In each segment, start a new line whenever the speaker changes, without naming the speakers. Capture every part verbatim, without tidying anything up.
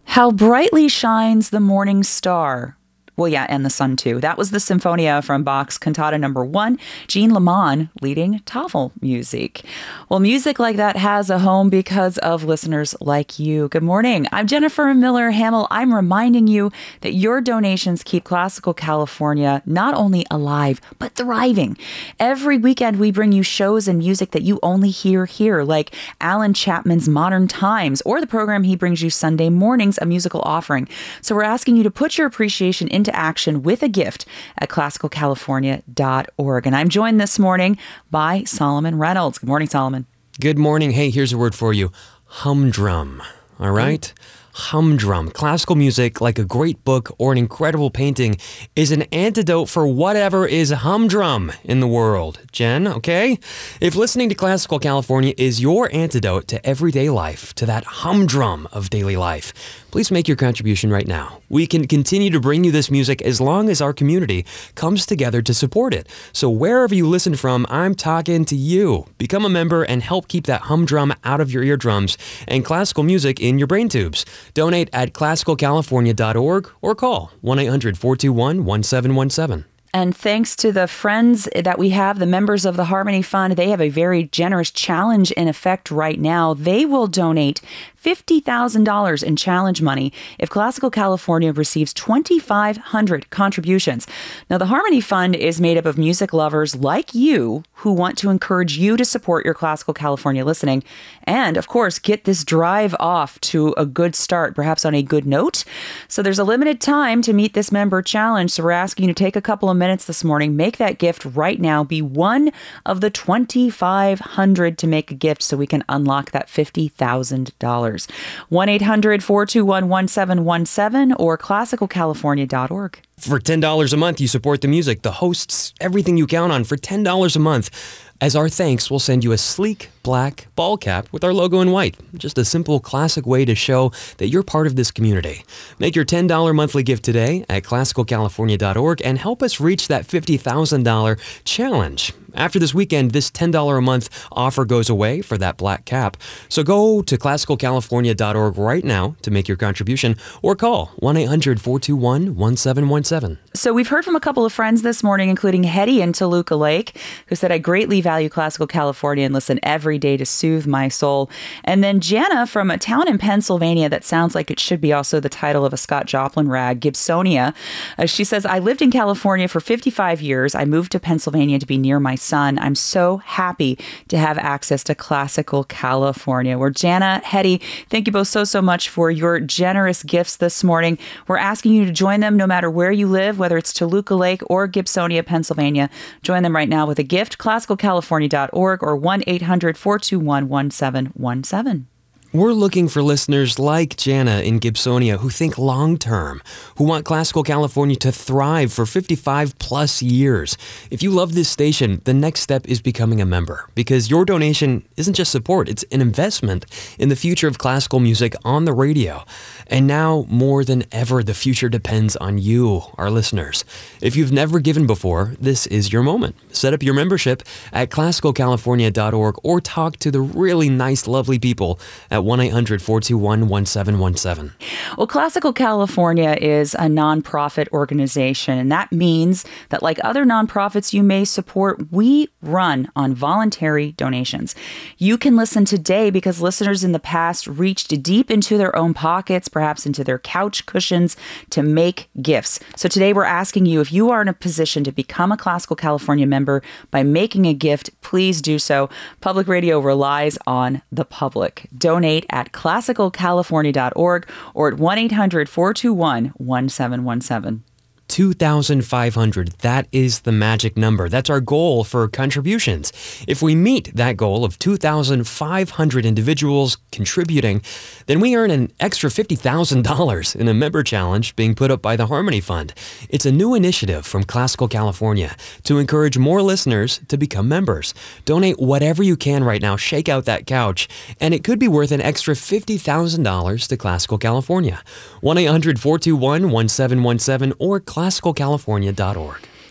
How brightly shines the morning star. Well, yeah, and the sun too. That was the Sinfonia from Bach's Cantata Number One. Jean Lamont leading Tafel music. Well, music like that has a home because of listeners like you. Good morning. I'm Jennifer Miller Hamill. I'm reminding you that your donations keep Classical California not only alive but thriving. Every weekend we bring you shows and music that you only hear here, like Alan Chapman's Modern Times, or the program he brings you Sunday mornings, a musical offering. So we're asking you to put your appreciation into action with a gift at classical california dot org. And I'm joined this morning by Solomon Reynolds. Good morning, Solomon.
Good morning. Hey, here's a word for you. Humdrum. All right? Humdrum. Classical music, like a great book or an incredible painting, is an antidote for whatever is humdrum in the world. Jen, okay? If listening to Classical California is your antidote to everyday life, to that humdrum of daily life, please make your contribution right now. We can continue to bring you this music as long as our community comes together to support it. So wherever you listen from, I'm talking to you. Become a member and help keep that humdrum out of your eardrums and classical music in your brain tubes. Donate at classical california dot org or call one eight hundred, four two one, one seven one seven.
And thanks to the friends that we have, the members of the Harmony Fund, they have a very generous challenge in effect right now. They will donate fifty thousand dollars in challenge money if Classical California receives twenty-five hundred contributions. Now, the Harmony Fund is made up of music lovers like you who want to encourage you to support your Classical California listening and, of course, get this drive off to a good start, perhaps on a good note. So there's a limited time to meet this member challenge, so we're asking you to take a couple of minutes this morning, make that gift right now, be one of the twenty-five hundred to make a gift so we can unlock that fifty thousand dollars. one eight hundred, four two one, one seven one seven or classical california dot org.
For ten dollars a month, you support the music, the hosts, everything you count on for ten dollars a month. As our thanks, we'll send you a sleek black ball cap with our logo in white. Just a simple, classic way to show that you're part of this community. Make your ten dollars monthly gift today at classical california dot org and help us reach that fifty thousand dollars challenge. After this weekend, this ten dollars a month offer goes away for that black cap. So go to classical california dot org right now to make your contribution or call one eight hundred, four two one, one seven one seven.
So we've heard from a couple of friends this morning, including Hetty in Toluca Lake, who said, I greatly value Classical California and listen every day to soothe my soul. And then Jana from a town in Pennsylvania that sounds like it should be also the title of a Scott Joplin rag, Gibsonia. Uh, she says, I lived in California for fifty-five years. I moved to Pennsylvania to be near my son. I'm so happy to have access to Classical California. We're Jana, Hetty, thank you both so, so much for your generous gifts this morning. We're asking you to join them no matter where you live, whether it's Toluca Lake or Gibsonia, Pennsylvania. Join them right now with a gift, classical california dot org or one eight hundred, four two one, one seven one seven.
We're looking for listeners like Jana in Gibsonia who think long-term, who want Classical California to thrive for fifty-five plus years. If you love this station, the next step is becoming a member, because your donation isn't just support, it's an investment in the future of classical music on the radio. And now, more than ever, the future depends on you, our listeners. If you've never given before, this is your moment. Set up your membership at classical california dot org or talk to the really nice, lovely people at one eight hundred, four two one, one seven one seven.
Well, Classical California is a nonprofit organization, and that means that like other nonprofits you may support, we run on voluntary donations. You can listen today because listeners in the past reached deep into their own pockets, perhaps into their couch cushions, to make gifts. So today we're asking you, if you are in a position to become a Classical California member by making a gift, please do so. Public radio relies on the public. Donate at classical california dot org or at one eight hundred, four two one, one seven one seven.
two thousand five hundred. That is the magic number. That's our goal for contributions. If we meet that goal of two thousand five hundred individuals contributing, then we earn an extra fifty thousand dollars in a member challenge being put up by the Harmony Fund. It's a new initiative from Classical California to encourage more listeners to become members. Donate whatever you can right now. Shake out that couch, and it could be worth an extra fifty thousand dollars to Classical California. one eight hundred, four two one, one seven one seven or classical california dot org.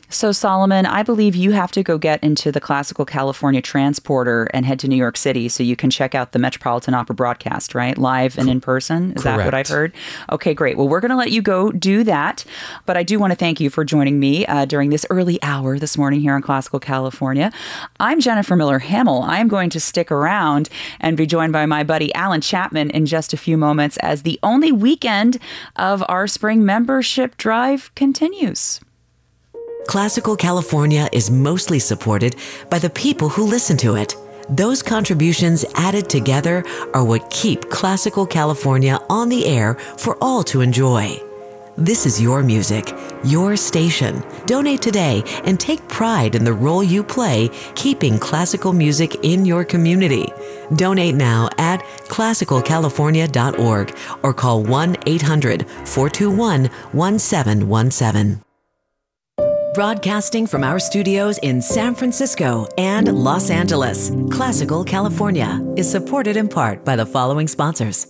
So, Solomon, I believe you have to go get into the Classical California transporter and head to New York City so you can check out the Metropolitan Opera broadcast, right? Live and in person. Is
Correct.
that what I've heard? Okay, great. Well, we're going to let you go do that. But I do want to thank you for joining me uh, during this early hour this morning here on Classical California. I'm Jennifer Miller Hamill. I'm going to stick around and be joined by my buddy Alan Chapman in just a few moments as the only weekend of our spring membership drive continues.
Classical California is mostly supported by the people who listen to it. Those contributions added together are what keep Classical California on the air for all to enjoy. This is your music, your station. Donate today and take pride in the role you play keeping classical music in your community. Donate now at classical california dot org or call one eight hundred, four two one, one seven one seven. Broadcasting from our studios in San Francisco and Los Angeles, Classical California is supported in part by the following sponsors.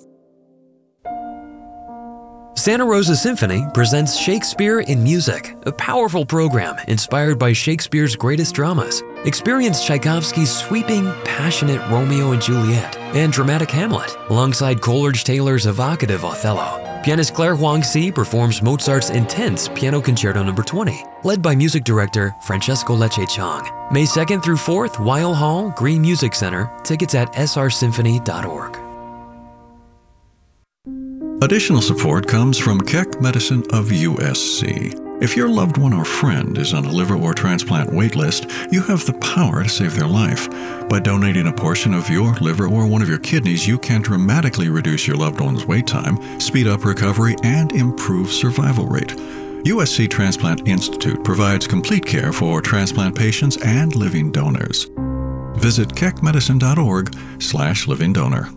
Santa Rosa Symphony presents Shakespeare in Music, a powerful program inspired by Shakespeare's greatest dramas. Experience Tchaikovsky's sweeping, passionate Romeo and Juliet and dramatic Hamlet, alongside Coleridge-Taylor's evocative Othello. Pianist Claire Huang-Si performs Mozart's intense Piano Concerto number twenty, led by music director Francesco Lecce Chong. May second through fourth, Weil Hall, Green Music Center. Tickets at s r symphony dot org.
Additional support comes from Keck Medicine of U S C. If your loved one or friend is on a liver or transplant wait list, you have the power to save their life. By donating a portion of your liver or one of your kidneys, you can dramatically reduce your loved one's wait time, speed up recovery, and improve survival rate. U S C Transplant Institute provides complete care for transplant patients and living donors. Visit keck medicine dot org slash living donor.